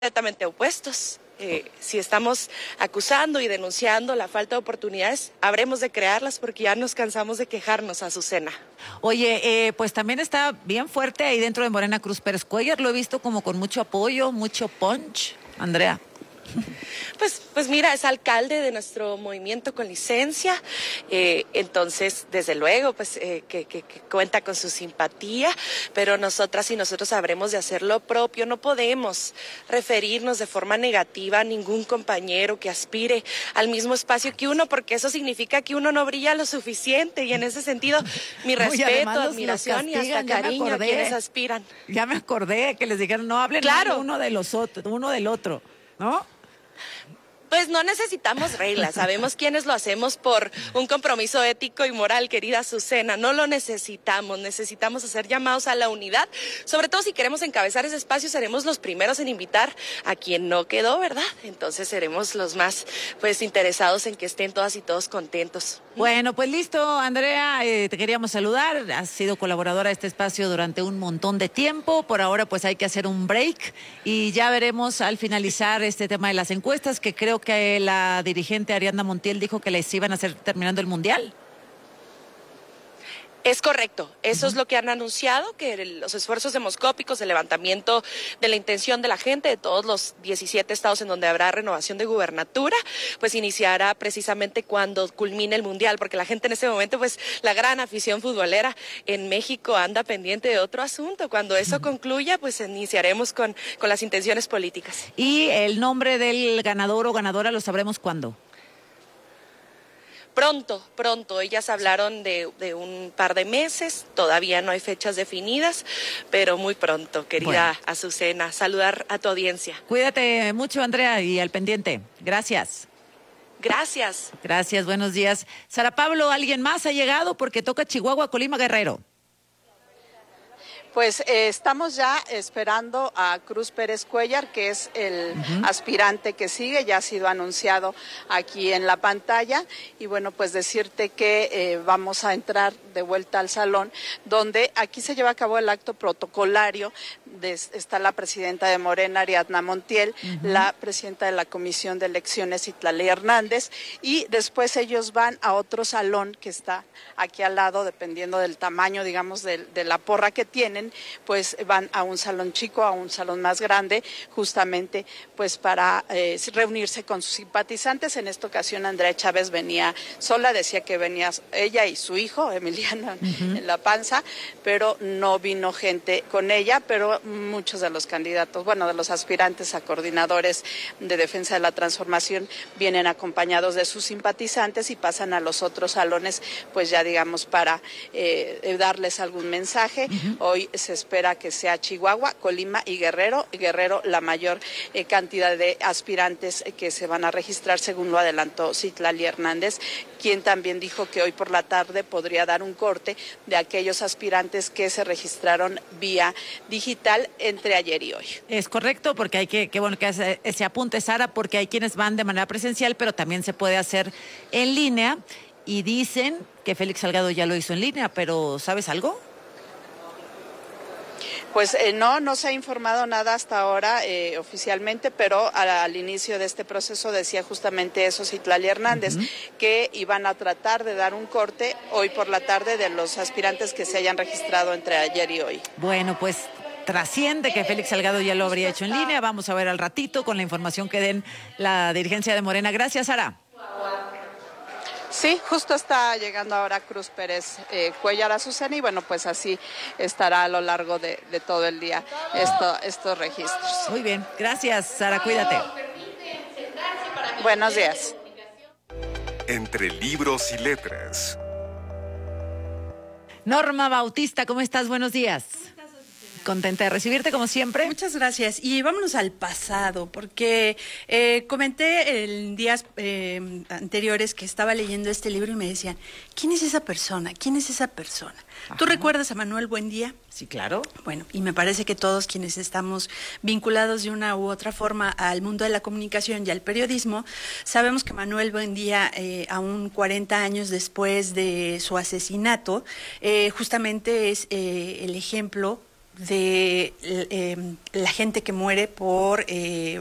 completamente opuestos. Si estamos acusando y denunciando la falta de oportunidades, habremos de crearlas porque ya nos cansamos de quejarnos, Azucena. Oye, pues también está bien fuerte ahí dentro de Morena Cruz Pérez Cuéllar, lo he visto como con mucho apoyo, mucho punch. Andrea. Pues mira, es alcalde de nuestro movimiento con licencia, entonces desde luego que cuenta con su simpatía, pero nosotras y nosotros habremos de hacer lo propio. No podemos referirnos de forma negativa a ningún compañero que aspire al mismo espacio que uno, porque eso significa que uno no brilla lo suficiente, y en ese sentido mi respeto, admiración y hasta cariño a quienes aspiran. Ya me acordé que les dijeron no hablen mal uno del otro, ¿no? Pues no necesitamos reglas, sabemos quiénes lo hacemos por un compromiso ético y moral, querida Azucena, no lo necesitamos hacer llamados a la unidad, sobre todo si queremos encabezar ese espacio, seremos los primeros en invitar a quien no quedó, ¿verdad? Entonces seremos los más interesados en que estén todas y todos contentos. Bueno, pues listo, Andrea, te queríamos saludar, has sido colaboradora de este espacio durante un montón de tiempo, por ahora pues hay que hacer un break y ya veremos al finalizar este tema de las encuestas, que creo que la dirigente Ariadna Montiel dijo que les iban a hacer terminando el Mundial. Es correcto, eso es lo que han anunciado, que los esfuerzos demoscópicos, el levantamiento de la intención de la gente de todos los 17 estados en donde habrá renovación de gubernatura, pues iniciará precisamente cuando culmine el Mundial, porque la gente en ese momento, la gran afición futbolera en México anda pendiente de otro asunto. Cuando eso concluya, pues iniciaremos con las intenciones políticas. ¿Y el nombre del ganador o ganadora lo sabremos cuándo? Pronto, ellas hablaron de un par de meses, todavía no hay fechas definidas, pero muy pronto, querida Azucena, saludar a tu audiencia. Cuídate mucho, Andrea, y al pendiente. Gracias. Gracias, buenos días. Sara Pablo, ¿alguien más ha llegado? Porque toca Chihuahua, Colima, Guerrero. Pues estamos ya esperando a Cruz Pérez Cuéllar, que es el aspirante que sigue, ya ha sido anunciado aquí en la pantalla. Y bueno, pues decirte que vamos a entrar de vuelta al salón, donde aquí se lleva a cabo el acto protocolario. Está la presidenta de Morena, Ariadna Montiel, la presidenta de la Comisión de Elecciones, Citlali Hernández, y después ellos van a otro salón que está aquí al lado, dependiendo del tamaño, digamos, de la porra que tienen, pues van a un salón chico, a un salón más grande, justamente pues para reunirse con sus simpatizantes. En esta ocasión Andrea Chávez venía sola, decía que venía ella y su hijo, Emiliano, en la panza, pero no vino gente con ella, pero muchos de los candidatos, de los aspirantes a coordinadores de Defensa de la Transformación vienen acompañados de sus simpatizantes y pasan a los otros salones, pues ya digamos para darles algún mensaje. Hoy se espera que sea Chihuahua, Colima y Guerrero. Guerrero, la mayor cantidad de aspirantes que se van a registrar, según lo adelantó Citlali Hernández, quien también dijo que hoy por la tarde podría dar un corte de aquellos aspirantes que se registraron vía digital entre ayer y hoy. Es correcto, porque hay que bueno que hace ese apunte, Sara, porque hay quienes van de manera presencial, pero también se puede hacer en línea, y dicen que Félix Salgado ya lo hizo en línea, pero ¿sabes algo? Pues no se ha informado nada hasta ahora oficialmente, pero al inicio de este proceso decía justamente eso Citlali Hernández, que iban a tratar de dar un corte hoy por la tarde de los aspirantes que se hayan registrado entre ayer y hoy. Bueno, pues trasciende que Félix Salgado ya lo habría hecho en línea. Vamos a ver al ratito con la información que den la dirigencia de Morena. Gracias, Sara. Sí, justo está llegando ahora Cruz Pérez Cuéllar, Azucena, y bueno, pues así estará a lo largo de todo el día estos registros. Muy bien, gracias, Sara, cuídate. Buenos días. Entre libros y letras. Norma Bautista, ¿cómo estás? Buenos días. Contenta de recibirte como siempre. Muchas gracias. Y vámonos al pasado, porque comenté en días anteriores que estaba leyendo este libro y me decían, ¿quién es esa persona? ¿Quién es esa persona? Ajá. ¿Tú recuerdas a Manuel Buendía? Sí, claro. Bueno, y me parece que todos quienes estamos vinculados de una u otra forma al mundo de la comunicación y al periodismo, sabemos que Manuel Buendía, aún 40 años después de su asesinato, justamente es el ejemplo de la gente que muere por